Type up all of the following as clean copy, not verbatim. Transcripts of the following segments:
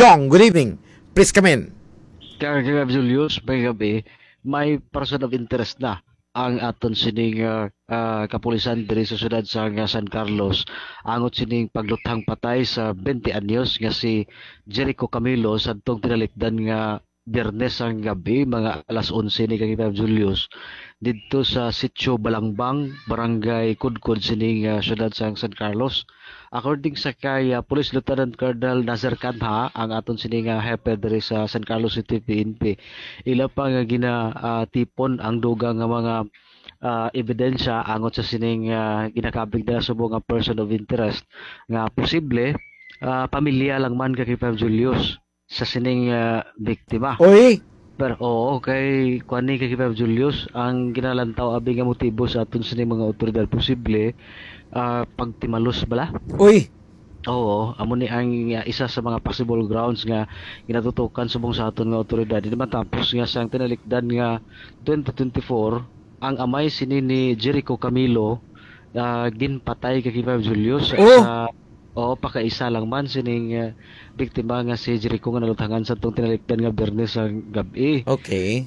Jong, good evening. Please come in. Kaya Julius, may gabi, may person of interest na ang aton sining kapulisan diri sa syudad sa San Carlos. Angot sining paglutang patay sa 20 anyos nga si Jericho Camilo sa tong tinalikdan nga Biyernes ang gabi, mga alas 11 ni kagitap Julius, dito sa Sitio Balangbang, Barangay Kudkod sining syudad sa San Carlos. According sa kay Police Lieutenant Colonel Nazar Kanha, ang aton sining hepe diri sa San Carlos City PNP, ila pa nga tipon ang dugang nga mga ebidensya angot sa sining ginakabig na subong nga person of interest nga posible pamilya lang man kay Julius sa sining biktima. Oy, Pero oo, kay kuani kay Julius, ang ginalantaw abi nga motibo sa aton sining mga otoridad posible pagtimalos bala. oy. Oo, amo ni ang isa sa mga possible grounds nga ginatutukan subong sa aton nga otoridad. Di matapos nga sang tinalikdan nga 2024 ang amay sini ni Jericho Camilo ginpatay kay Julius sa pakaisa lang man sining biktima nga si Jericho nga nalutangan sa tong tinalikdan nga Biyernes sa gabi. Okay.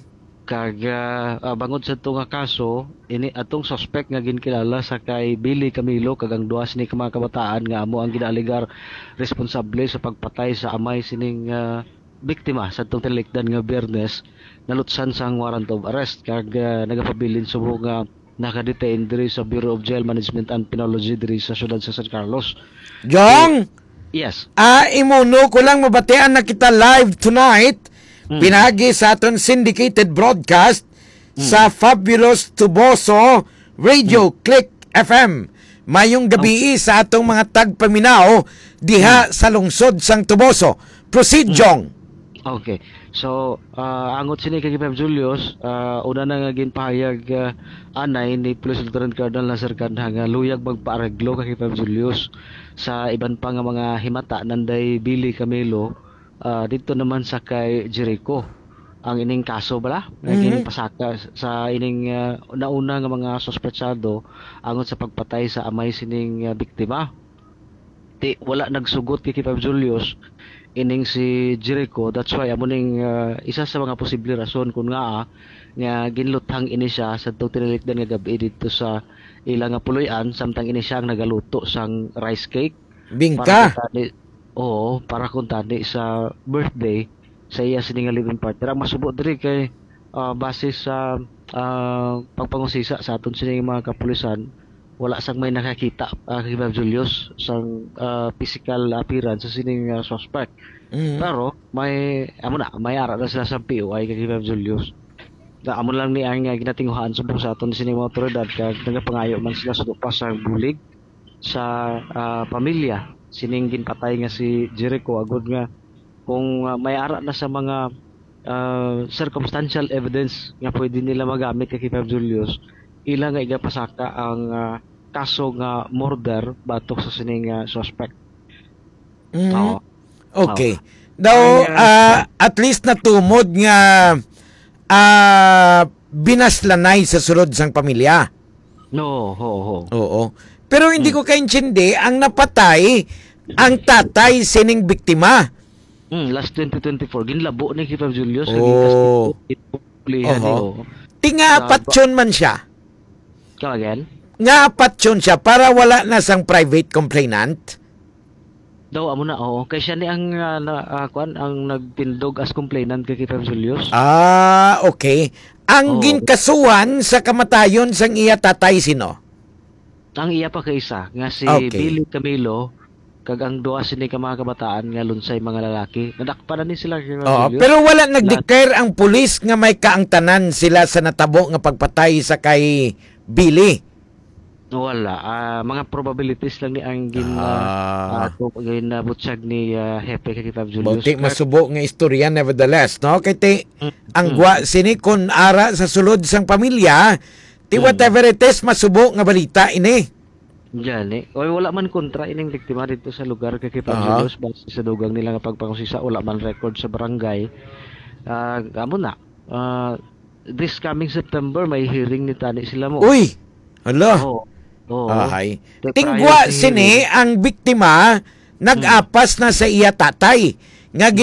Bangod sa ito nga kaso, ini atong suspect nga ginkilala sa kay Billy Camilo kagang duwas ni mga kabataan nga amo ang ginaaligar responsable sa pagpatay sa amay sining biktima sa itong tinalikdan nga Biyernes, nalutsan sang warrant of arrest nagapabilin subong nga nakadetain diri sa Bureau of Jail Management and Penology diri sa syudad sa San Carlos. Jong, Yes. imuno ko lang mabatian na kita live tonight. Pinagi sa aton syndicated broadcast sa Fabulous Tuboso Radio Click FM. Mayong gabi sa atong mga tagpaminaw diha sa lungsod sang Tuboso. Proceed, Jong. Okay. So, angot sini kay Julius, una na nga ginpahayag anay ni Police Lieutenant Colonel Nazar Kanha nga luyag magpaareglo kay Julius sa iban pa nga mga himata nanday Billy Camilo dito naman sa kay Jericho. Ang ining kaso bala, ining pasaka sa ining nauna nga mga suspetsado angot sa pagpatay sa amay sining biktima. Wala nagsugot kay Julius ining si Jericho. That's why amo ning isa sa mga posible rason kun nga ginluthang ini siya sa tong tinalikdan nga gabi dito sa ilang nga puloy-an samtang ini siya ang nagaluto sang rice cake Bingka. para kung tani sa birthday sa iya sining living partner. Ang masubo diri kay base sa pagpangusisa sa aton sining mga kapulisan, wala sang may nakakita kay Julius sang physical appearance sa sining suspect. Pero may ara na sila sa POI kay Julius. Amo lang ni ang ginatinguhan subong sa aton sining mga otoridad kag nagapangayo man sila sa dupa sa bulig sa pamilya sining ginpatay nga si Jericho agud nga kung may ara na sa mga circumstantial evidence nga pwede nila magamit kay Julius, ila nga igapasaka ang kaso nga murder batok sa sining suspect. Okay. Daw at least natumod nga binaslanay sa sulod sang pamilya. No, Oo. Pero hindi ko kaintindi ang napatay ang tatay sining biktima. Last 2024 ginlabo ni Kip Julius Tinga patyon man siya. Come again? Nga patyon siya para wala na sang private complainant. Daw amo na kay siya ni ang ang nagtindog as complainant kay Kip Julius. Okay. Ang ginkasuhan sa kamatayon sang iya tatay sino? Ang iya pa kay isa nga si Billy Camilo kag ang duwa sini ka mga kabataan nga lunsay mga lalaki. Nadakpan na ni sila kay Julius. Pero wala nag-declare ang pulis nga may kaangtanan sila sa natabo nga pagpatay sa kay Billy. Wala. Mga probabilities lang ni ang ginabutsag ni Hepe kay Julius. Bauti masubo nga istorya nevertheless, no? Kay ang gwa sini kun ara sa sulod sang pamilya, whatever it is, masubo nga balita ini. Diyan wala man kontra ining biktima dito sa lugar kay Julius base sa dugang nila nga pagpangusisa, wala man record sa barangay. Amo na. This coming September may hearing ni tani sila mo. Uy. Hala. Ahay. Tingwa sini ang biktima nag-apas na sa iya tatay nga